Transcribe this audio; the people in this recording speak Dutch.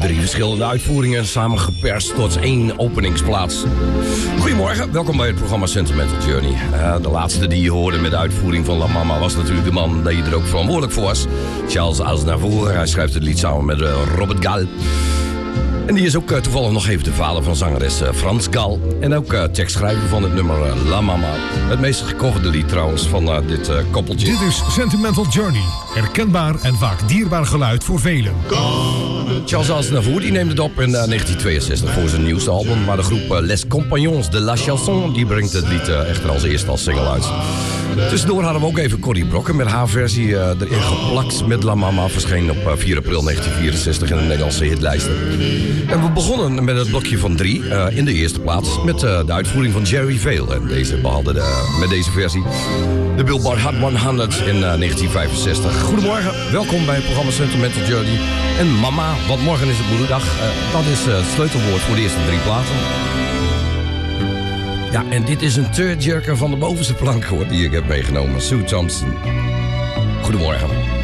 3 verschillende uitvoeringen samengeperst tot 1 openingsplaats. Goedemorgen, welkom bij het programma Sentimental Journey. De laatste die je hoorde met de uitvoering van La Mama was natuurlijk de man die er ook verantwoordelijk voor was. Charles Aznavour, hij schrijft het lied samen met Robert Gall. En die is ook toevallig nog even de vader van zangeres Frans Gall. En ook tekstschrijver van het nummer La Mama. Het meest gecoverde lied trouwens van dit koppeltje. Dit is Sentimental Journey. Herkenbaar en vaak dierbaar geluid voor velen. Charles Aznavour die neemt het op in 1962 voor zijn nieuwste album. Maar de groep Les Compagnons de la Chanson die brengt het lied echter als eerste als single uit. Tussendoor hadden we ook even Corrie Brokken met haar versie erin geplakt met La Mama. Verscheen op 4 april 1964 in de Nederlandse hitlijsten. En we begonnen met het blokje van 3 in de eerste plaats met de uitvoering van Jerry Vale. En deze behaalde met deze versie de Billboard Hot 100 in 1965. Goedemorgen, welkom bij het programma Sentimental Journey. En mama, want morgen is het moederdag. Dat is het sleutelwoord voor de eerste 3 platen. Ja, en dit is een tearjerker van de bovenste plank hoor, die ik heb meegenomen. Sue Thompson. Goedemorgen.